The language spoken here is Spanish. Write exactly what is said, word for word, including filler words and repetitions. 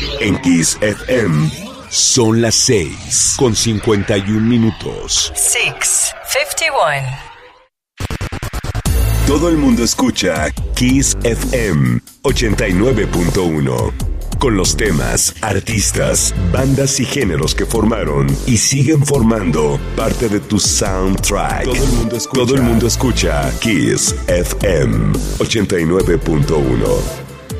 En Kiss F M son las seis con cincuenta y un minutos. seis cincuenta y uno. Todo el mundo escucha Kiss F M ochenta y nueve punto uno. Con los temas, artistas, bandas y géneros que formaron y siguen formando parte de tu soundtrack. Todo el mundo escucha, Todo el mundo escucha Kiss F M ochenta y nueve punto uno.